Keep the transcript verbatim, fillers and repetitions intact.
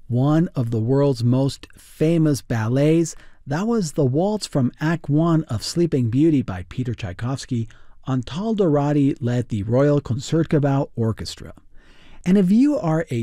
one of the world's most famous ballets. That was the waltz from Act One of Sleeping Beauty by Peter Tchaikovsky. Antal Dourati led the Royal Concertgebouw Orchestra. And if you are a